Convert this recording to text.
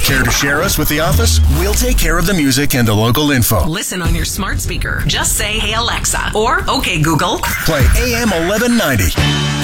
Care to share us with the office? We'll take care of the music and the local info. Listen on your smart speaker. Just say, "Hey Alexa," or "Okay Google." Play AM 1190.